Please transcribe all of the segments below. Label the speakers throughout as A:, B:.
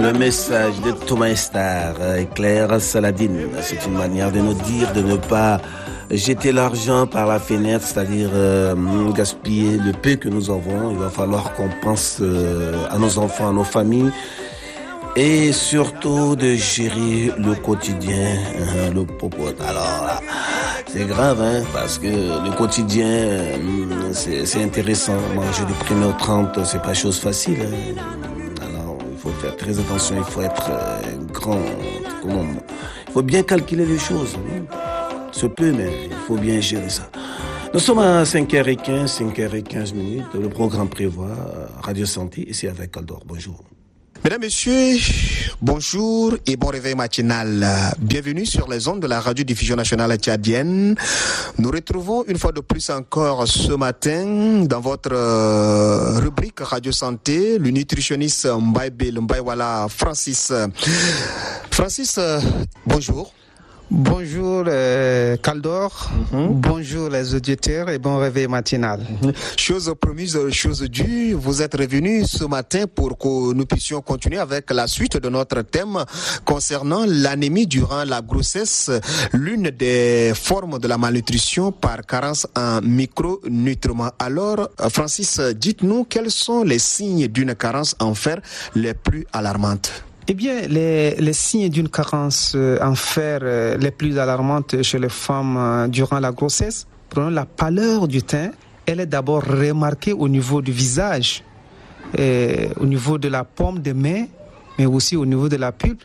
A: Le message de Thomas Star, Claire Saladine, c'est une manière de nous dire de ne pas jeter l'argent par la fenêtre, c'est-à-dire gaspiller le peu que nous avons. Il va falloir qu'on pense à nos enfants, à nos familles et surtout de gérer le quotidien, le popote. Alors là, c'est grave, parce que le quotidien, c'est intéressant. Manger du 1er au 30, c'est pas chose facile. Alors, il faut faire très attention, il faut être grand. Il faut bien calculer les choses. Se peut, mais il faut bien gérer ça. Nous sommes à 5h15, 5h15 minutes. Le programme prévoit Radio Santé, ici avec Caldor. Bonjour.
B: Mesdames, Messieurs, bonjour et bon réveil matinal. Bienvenue sur les ondes de la radio-diffusion nationale tchadienne. Nous retrouvons une fois de plus encore ce matin dans votre rubrique Radio Santé, le nutritionniste Mbaywala Francis. Francis, bonjour.
C: Bonjour Caldor, bonjour les auditeurs et bon réveil matinal.
B: Chose promise, chose due, vous êtes revenu ce matin pour que nous puissions continuer avec la suite de notre thème concernant l'anémie durant la grossesse, l'une des formes de la malnutrition par carence en micronutriments. Alors, Francis, dites-nous quels sont les signes d'une carence en fer les plus alarmantes?
C: Eh bien, les signes d'une carence en fer les plus alarmantes chez les femmes durant la grossesse, prenons la pâleur du teint. Elle est d'abord remarquée au niveau du visage, au niveau de la paume des mains, mais aussi au niveau de la pulpe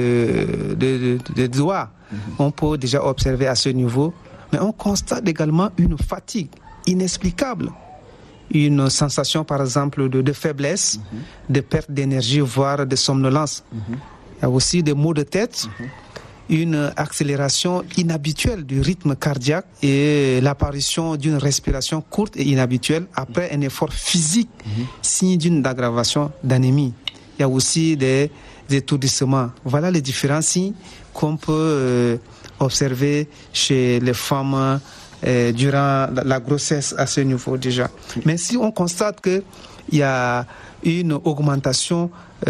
C: des doigts. On peut déjà observer à ce niveau, mais on constate également une fatigue inexplicable. Une sensation par exemple de faiblesse, de perte d'énergie, voire de somnolence. Il y a aussi des maux de tête, une accélération inhabituelle du rythme cardiaque et l'apparition d'une respiration courte et inhabituelle après un effort physique, signe d'une aggravation d'anémie. Il y a aussi des étourdissements. Voilà les différents signes qu'on peut observer chez les femmes durant la grossesse à ce niveau déjà. Mais si on constate qu'il y a une augmentation,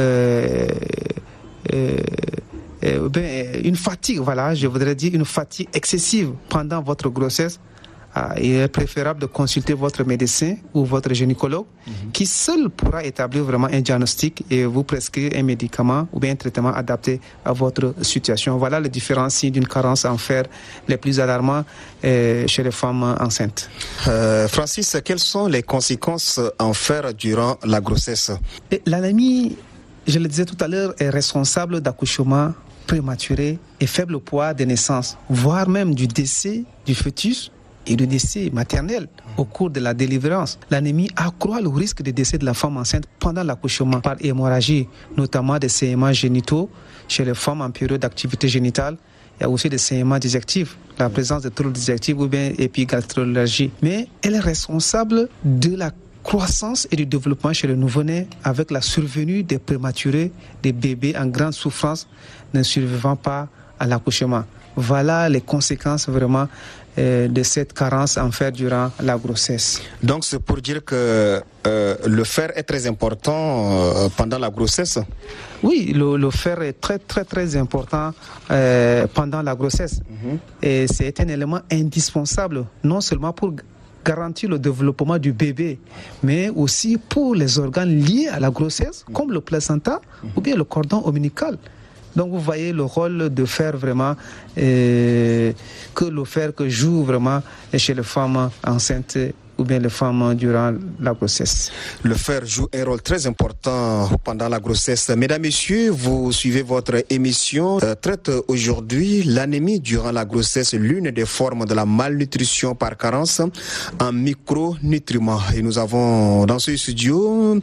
C: une fatigue, voilà, je voudrais dire une fatigue excessive pendant votre grossesse, il est préférable de consulter votre médecin ou votre gynécologue qui seul pourra établir vraiment un diagnostic et vous prescrire un médicament ou bien un traitement adapté à votre situation. Voilà les différents signes d'une carence en fer les plus alarmants chez les femmes enceintes.
B: Francis, quelles sont les conséquences en fer durant la grossesse?
C: L'anémie, je le disais tout à l'heure, est responsable d'accouchements prématurés et faible poids de naissance, voire même du décès du fœtus et le décès maternel au cours de la délivrance. L'anémie accroît le risque de décès de la femme enceinte pendant l'accouchement par hémorragie, notamment des saignements génitaux chez les femmes en période d'activité génitale. Il y a aussi des saignements digestifs, la présence de troubles digestifs ou bien épigastralgie. Mais elle est responsable de la croissance et du développement chez le nouveau-né avec la survenue des prématurés, des bébés en grande souffrance ne survivant pas à l'accouchement. Voilà les conséquences vraiment de cette carence en fer durant la grossesse.
B: Donc c'est pour dire que le fer est très important pendant la grossesse?
C: Oui, le fer est très très très important pendant la grossesse. Et c'est un élément indispensable, non seulement pour garantir le développement du bébé, mais aussi pour les organes liés à la grossesse, comme le placenta ou bien le cordon ombilical. Donc vous voyez le rôle de fer vraiment que joue vraiment chez les femmes enceintes ou bien les femmes durant la grossesse.
B: Le fer joue un rôle très important pendant la grossesse. Mesdames, Messieurs, vous suivez votre émission traite aujourd'hui l'anémie durant la grossesse, l'une des formes de la malnutrition par carence en micronutriments. Et nous avons dans ce studio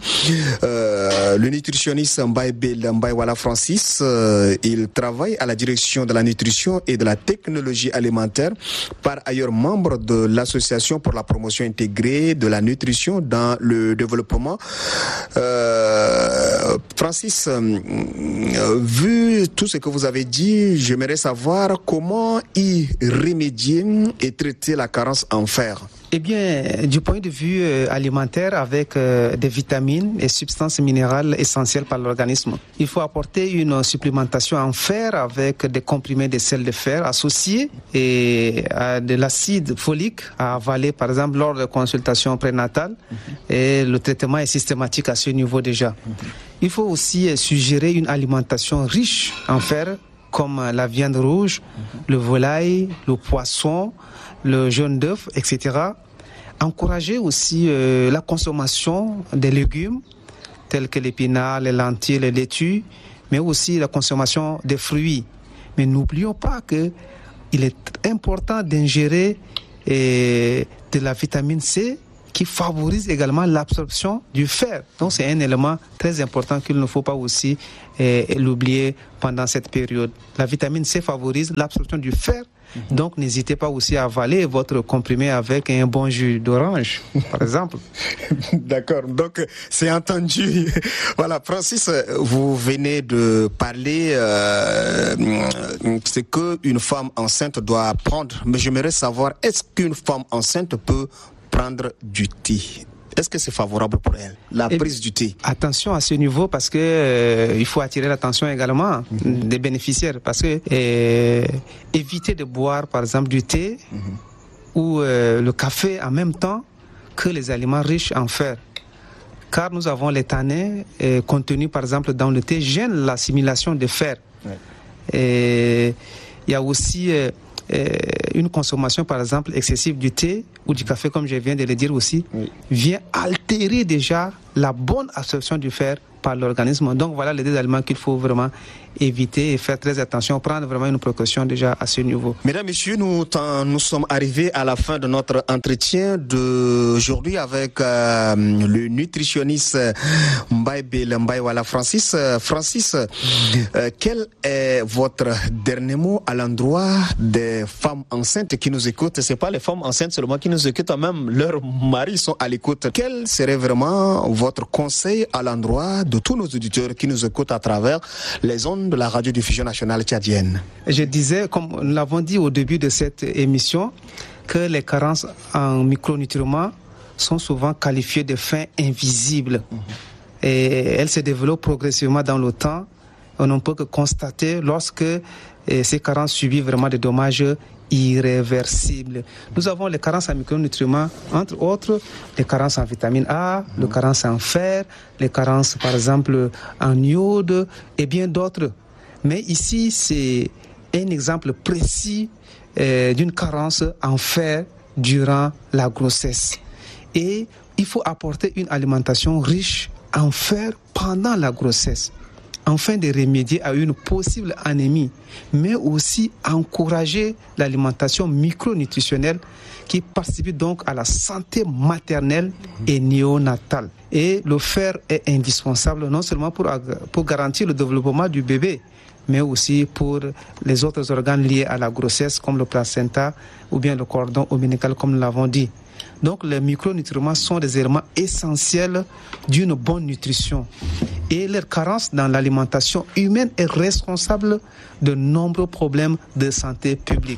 B: le nutritionniste Mbaywala Francis. Il travaille à la direction de la nutrition et de la technologie alimentaire, par ailleurs membre de l'association pour la promotion intégrée de la nutrition dans le développement. Francis, vu tout ce que vous avez dit, j'aimerais savoir comment y remédier et traiter la carence en fer.
C: Eh bien, du point de vue alimentaire, avec des vitamines et substances minérales essentielles par l'organisme, il faut apporter une supplémentation en fer avec des comprimés de sel de fer associés et à de l'acide folique à avaler, par exemple, lors de consultations prénatales. Et le traitement est systématique à ce niveau déjà. Il faut aussi suggérer une alimentation riche en fer, comme la viande rouge, le volaille, le poisson, le jaune d'œuf, etc. Encourager aussi la consommation des légumes tels que l'épinard, les lentilles, les laitues, mais aussi la consommation des fruits. Mais n'oublions pas qu'il est important d'ingérer de la vitamine C qui favorise également l'absorption du fer. Donc c'est un élément très important qu'il ne faut pas aussi l'oublier pendant cette période. La vitamine C favorise l'absorption du fer. Donc, n'hésitez pas aussi à avaler votre comprimé avec un bon jus d'orange, par exemple.
B: D'accord. Donc, c'est entendu. Voilà, Francis, vous venez de parler ce qu'une femme enceinte doit prendre. Mais j'aimerais savoir, est-ce qu'une femme enceinte peut prendre du thé? Est-ce que c'est favorable pour elle, la prise du thé? Attention
C: à ce niveau parce que il faut attirer l'attention également des bénéficiaires parce que éviter de boire par exemple du thé ou le café en même temps que les aliments riches en fer. Car nous avons les tanins contenus par exemple dans le thé gênent l'assimilation de fer. Et il y a aussi une consommation par exemple excessive du thé ou du café, comme je viens de le dire aussi, vient altérer déjà la bonne absorption du fer par l'organisme. Donc voilà les deux aliments qu'il faut vraiment éviter et faire très attention, prendre vraiment une précaution déjà à ce niveau.
B: Mesdames, Messieurs, nous sommes arrivés à la fin de notre entretien d'aujourd'hui avec le nutritionniste Mbaye Francis. Francis, quel est votre dernier mot à l'endroit des femmes enceintes qui nous écoutent? C'est pas les femmes enceintes seulement qui nous écoutent, même leurs maris sont à l'écoute. Quel serait vraiment votre conseil à l'endroit de tous nos auditeurs qui nous écoutent à travers les ondes de la radiodiffusion nationale tchadienne?
C: Je disais, comme nous l'avons dit au début de cette émission, que les carences en micronutriments sont souvent qualifiées de faim invisible. Et elles se développent progressivement dans le temps. On ne peut que constater lorsque ces carences subissent vraiment des dommages irréversibles. Nous avons les carences en micronutriments, entre autres les carences en vitamine A, les carences en fer, les carences par exemple en iode et bien d'autres. Mais ici, c'est un exemple précis d'une carence en fer durant la grossesse. Et il faut apporter une alimentation riche en fer pendant la grossesse, afin de remédier à une possible anémie, mais aussi encourager l'alimentation micronutritionnelle qui participe donc à la santé maternelle et néonatale. Et le fer est indispensable non seulement pour garantir le développement du bébé, mais aussi pour les autres organes liés à la grossesse, comme le placenta ou bien le cordon ombilical, comme nous l'avons dit. Donc les micronutriments sont des éléments essentiels d'une bonne nutrition. Et leur carence dans l'alimentation humaine est responsable de nombreux problèmes de santé publique.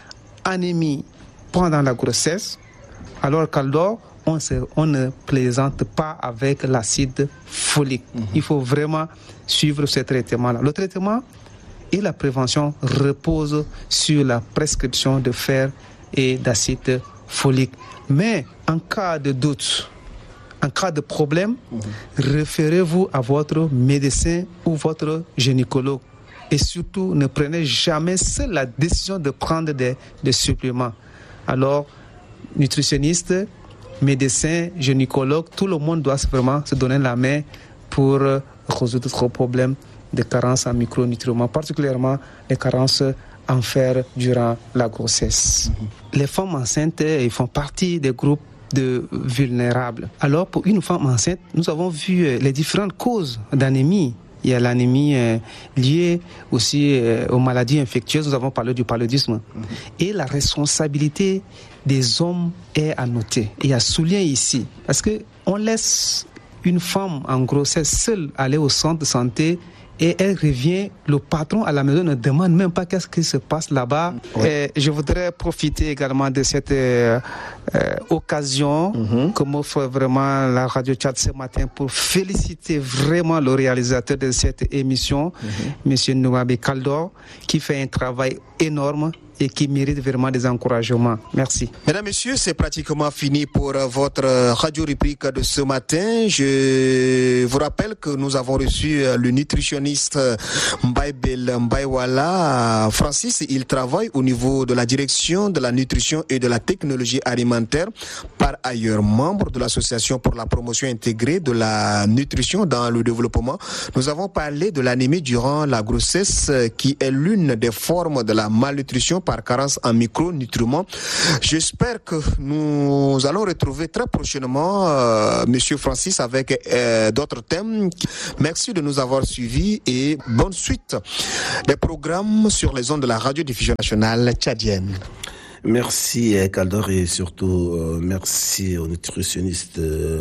C: Anémie pendant la grossesse, alors qu'alors on ne plaisante pas avec l'acide folique. Il faut vraiment suivre ce traitement-là. Le traitement et la prévention reposent sur la prescription de fer et d'acide folique. Mais en cas de doute, en cas de problème, référez-vous à votre médecin ou votre gynécologue. Et surtout, ne prenez jamais seule la décision de prendre des suppléments. Alors, nutritionniste, médecin, gynécologue, tout le monde doit vraiment se donner la main pour résoudre ce problème de carence en micronutriments, particulièrement les carences en fer durant la grossesse. Les femmes enceintes font partie des groupes de vulnérables. Alors, pour une femme enceinte, nous avons vu les différentes causes d'anémie. Il y a l'anémie liée aussi aux maladies infectieuses. Nous avons parlé du paludisme. Et la responsabilité des hommes est à noter et à souligner ici. Parce qu'on laisse une femme en grossesse seule aller au centre de santé et elle revient, le patron à la maison ne demande même pas qu'est-ce qui se passe là-bas. Et je voudrais profiter également de cette occasion que m'offre vraiment la Radio Tchad ce matin pour féliciter vraiment le réalisateur de cette émission, Monsieur Nouabi Kaldor, qui fait un travail énorme et qui mérite vraiment des encouragements. Merci.
B: Mesdames, Messieurs, c'est pratiquement fini pour votre radio-rubrique de ce matin. Je vous rappelle que nous avons reçu le nutritionniste Mbaïbel Mbaïwala. Francis, il travaille au niveau de la direction de la nutrition et de la technologie alimentaire, par ailleurs membre de l'association pour la promotion intégrée de la nutrition dans le développement. Nous avons parlé de l'anémie durant la grossesse qui est l'une des formes de la malnutrition par carence en micronutriments. J'espère que nous allons retrouver très prochainement Monsieur Francis avec d'autres thèmes. Merci de nous avoir suivis et bonne suite des programmes sur les ondes de la radiodiffusion nationale tchadienne.
A: Merci Kaldor et surtout merci au nutritionniste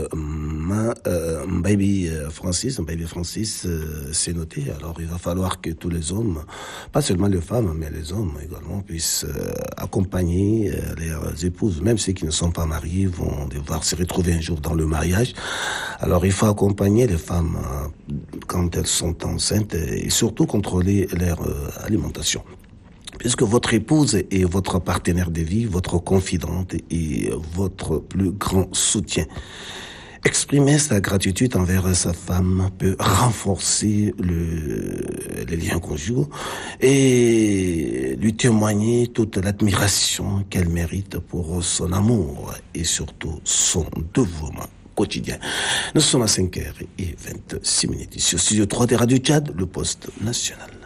A: Mbaïbi Francis. Mbaïbi Francis, c'est noté. Alors il va falloir que tous les hommes, pas seulement les femmes, mais les hommes également, puissent accompagner leurs épouses. Même ceux qui ne sont pas mariés vont devoir se retrouver un jour dans le mariage. Alors il faut accompagner les femmes quand elles sont enceintes et surtout contrôler leur alimentation. Puisque votre épouse est votre partenaire de vie, votre confidente et votre plus grand soutien. Exprimer sa gratitude envers sa femme peut renforcer les liens conjugaux et lui témoigner toute l'admiration qu'elle mérite pour son amour et surtout son dévouement quotidien. Nous sommes à 5h26 sur Studio 3 des Radio Tchad, le poste national.